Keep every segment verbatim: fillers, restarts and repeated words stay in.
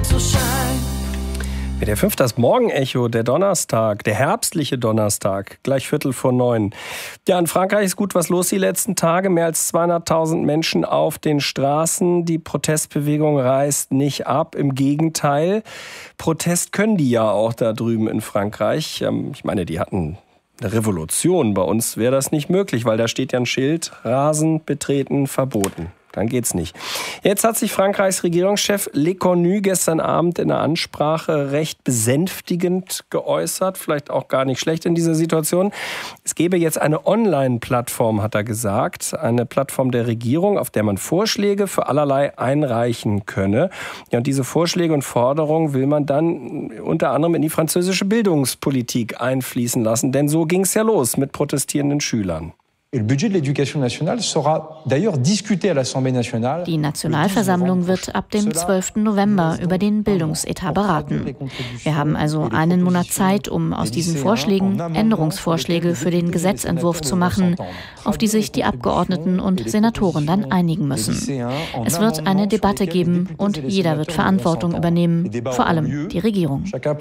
W D R fünf, das Morgenecho, der Donnerstag, der herbstliche Donnerstag, gleich Viertel vor neun. Ja, in Frankreich ist gut was los die letzten Tage. Mehr als zweihunderttausend Menschen auf den Straßen. Die Protestbewegung reißt nicht ab, im Gegenteil. Protest können die ja auch da drüben in Frankreich. Ich meine, die hatten eine Revolution. Bei uns wäre das nicht möglich, weil da steht ja ein Schild, Rasen betreten verboten. Dann geht's nicht. Jetzt hat sich Frankreichs Regierungschef Lecornu gestern Abend in einer Ansprache recht besänftigend geäußert. Vielleicht auch gar nicht schlecht in dieser Situation. Es gäbe jetzt eine Online-Plattform, hat er gesagt. Eine Plattform der Regierung, auf der man Vorschläge für allerlei einreichen könne. Ja, und diese Vorschläge und Forderungen will man dann unter anderem in die französische Bildungspolitik einfließen lassen. Denn so ging's ja los mit protestierenden Schülern. Die Nationalversammlung wird ab dem zwölften November über den Bildungsetat beraten. Wir haben also einen Monat Zeit, um aus diesen Vorschlägen Änderungsvorschläge für den Gesetzentwurf zu machen, auf die sich die Abgeordneten und Senatoren dann einigen müssen. Es wird eine Debatte geben und jeder wird Verantwortung übernehmen, vor allem die Regierung.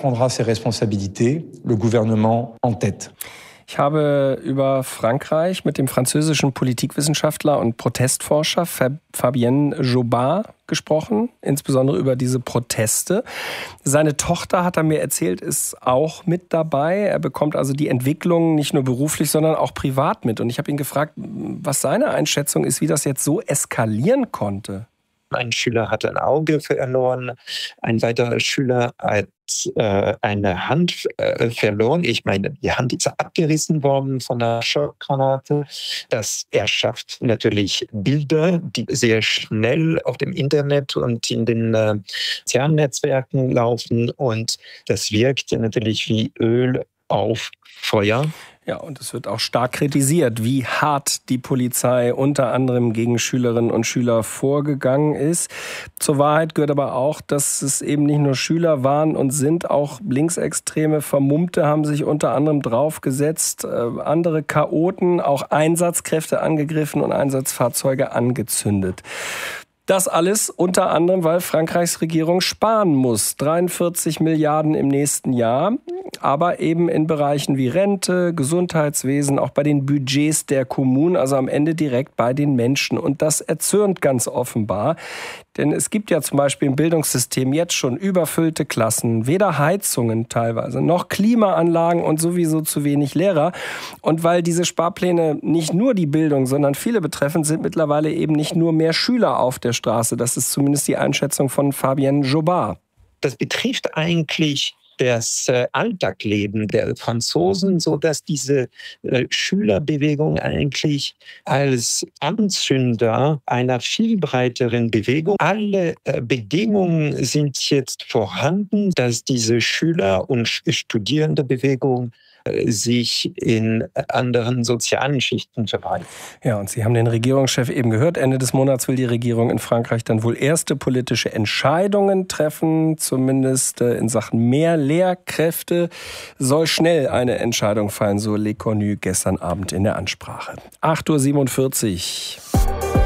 Ich habe über Frankreich mit dem französischen Politikwissenschaftler und Protestforscher Fabien Jobard gesprochen, insbesondere über diese Proteste. Seine Tochter, hat er mir erzählt, ist auch mit dabei. Er bekommt also die Entwicklung nicht nur beruflich, sondern auch privat mit. Und ich habe ihn gefragt, was seine Einschätzung ist, wie das jetzt so eskalieren konnte. Ein Schüler hat ein Auge verloren, ein weiterer Schüler hat äh, eine Hand äh, verloren. Ich meine, die Hand ist abgerissen worden von einer Schockgranate. Das erschafft natürlich Bilder, die sehr schnell auf dem Internet und in den äh, sozialen Netzwerken laufen. Und das wirkt natürlich wie Öl auf Feuer. Ja, und es wird auch stark kritisiert, wie hart die Polizei unter anderem gegen Schülerinnen und Schüler vorgegangen ist. Zur Wahrheit gehört aber auch, dass es eben nicht nur Schüler waren und sind, auch linksextreme Vermummte haben sich unter anderem draufgesetzt, äh, andere Chaoten, auch Einsatzkräfte angegriffen und Einsatzfahrzeuge angezündet. Das alles unter anderem, weil Frankreichs Regierung sparen muss. dreiundvierzig Milliarden im nächsten Jahr, aber eben in Bereichen wie Rente, Gesundheitswesen, auch bei den Budgets der Kommunen, also am Ende direkt bei den Menschen. Und das erzürnt ganz offenbar. Denn es gibt ja zum Beispiel im Bildungssystem jetzt schon überfüllte Klassen, weder Heizungen teilweise, noch Klimaanlagen und sowieso zu wenig Lehrer. Und weil diese Sparpläne nicht nur die Bildung, sondern viele betreffen, sind mittlerweile eben nicht nur mehr Schüler auf der Straße. Das ist zumindest die Einschätzung von Fabien Jobard. Das betrifft eigentlich das äh, Alltagsleben der Franzosen, sodass diese äh, Schülerbewegung eigentlich als Anzünder einer viel breiteren Bewegung, alle äh, Bedingungen sind jetzt vorhanden, dass diese Schüler- und Studierendenbewegung sich in anderen sozialen Schichten verbreitet. Ja, und Sie haben den Regierungschef eben gehört. Ende des Monats will die Regierung in Frankreich dann wohl erste politische Entscheidungen treffen, zumindest in Sachen mehr Lehrkräfte. Soll schnell eine Entscheidung fallen, so Lecornu gestern Abend in der Ansprache. acht Uhr siebenundvierzig.